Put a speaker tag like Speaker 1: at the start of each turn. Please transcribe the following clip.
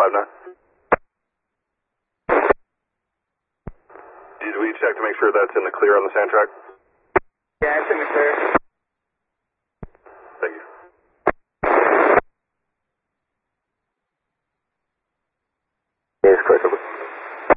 Speaker 1: 59. Did we check to make sure that's in the clear on the sand track?
Speaker 2: Yeah, it's in the clear.